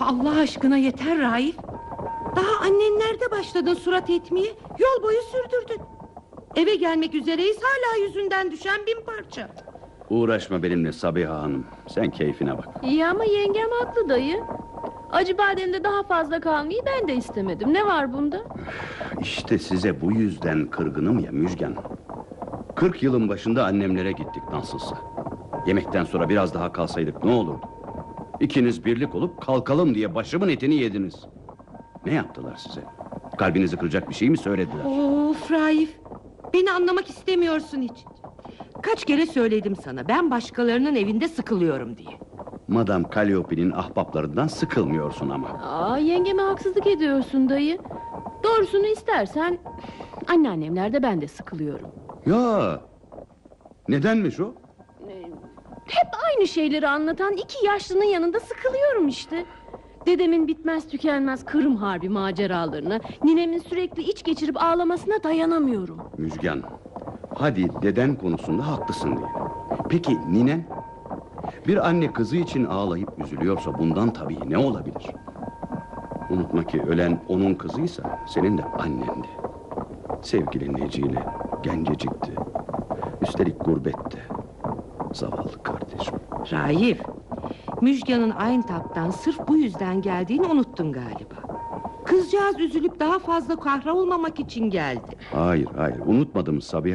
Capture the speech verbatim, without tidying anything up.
Allah aşkına yeter Raif. Daha annenlerde başladın surat etmeye. Yol boyu sürdürdün. Eve gelmek üzereyiz, hala yüzünden düşen bin parça. Uğraşma benimle Sabiha Hanım. Sen keyfine bak. İyi ama yengem haklı dayı. Acıbadem'de daha fazla kalmayı ben de istemedim. Ne var bunda? İşte size bu yüzden kırgınım ya Müjgan. Kırk yılın başında annemlere gittik nasılsa. Yemekten sonra biraz daha kalsaydık ne olurdu? İkiniz birlik olup kalkalım diye başımın etini yediniz. Ne yaptılar size? Kalbinizi kıracak bir şey mi söylediler? Of Raif, beni anlamak istemiyorsun hiç. Kaç kere söyledim sana, ben başkalarının evinde sıkılıyorum diye. Madame Calliope'nin ahbaplarından sıkılmıyorsun ama. Aa, yengeme haksızlık ediyorsun dayı. Doğrusunu istersen anneannemlerde ben de sıkılıyorum. Ya nedenmiş o? Hep aynı şeyleri anlatan iki yaşlının yanında sıkılıyorum işte. Dedemin bitmez tükenmez Kırım Harbi maceralarına, ninemin sürekli iç geçirip ağlamasına dayanamıyorum. Müjgan, hadi deden konusunda haklısın diye. Peki ninen? Bir anne kızı için ağlayıp üzülüyorsa bundan tabii ne olabilir? Unutma ki ölen onun kızıysa senin de annendi. Sevgili Neciyle gencecikti. Üstelik gurbette. Zavallı kardeşim. Raif, Müjgan'ın Ayntap'tan sırf bu yüzden geldiğini unuttun galiba. Kızcağız üzülüp daha fazla kahrolmamak için geldi. Hayır hayır unutmadım Sabiha.